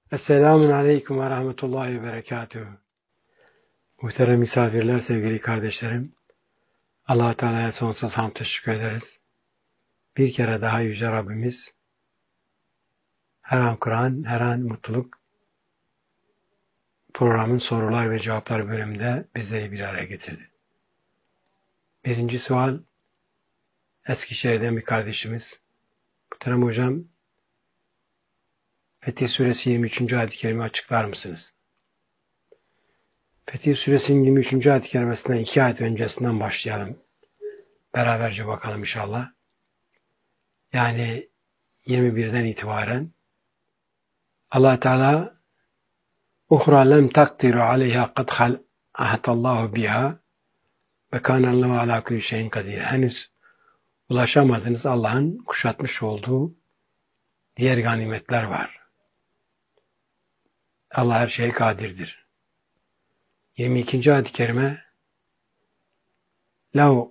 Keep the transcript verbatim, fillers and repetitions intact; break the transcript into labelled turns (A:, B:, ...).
A: Esselamun Aleyküm ve Rahmetullahi ve Berekatuhu. Muhterem misafirler, sevgili kardeşlerim, Allah Teala'ya sonsuz hamd teşekkür ederiz. Bir kere daha Yüce Rabbimiz, her an Kur'an, her an mutluluk programın sorular ve cevaplar bölümünde bizleri bir araya getirdi. Birinci sual, Eskişehir'den bir kardeşimiz. Muhterem hocam, Fetih Suresi yirmi üçüncü ayet-i kerime açıklar mısınız? Fetih Suresinin yirmi üçüncü ayet-i kerimesinden iki ayet öncesinden başlayalım. Beraberce bakalım inşallah. Yani yirmi birden itibaren Allah Teala "Uhra lem takdiru aleyha kad ahatallahu biha ve kanallahu ala kulli şeyin kadir." Henüz ulaşamadınız, Allah'ın kuşatmış olduğu diğer ganimetler var. Allah her şeye kadirdir. yirmi ikinci ayet-i kerime "Lev